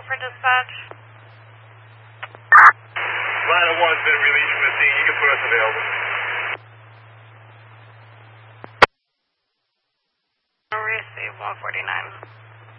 for dispatch. Ladder 1's been released from the scene. You can put us available. Receive 149.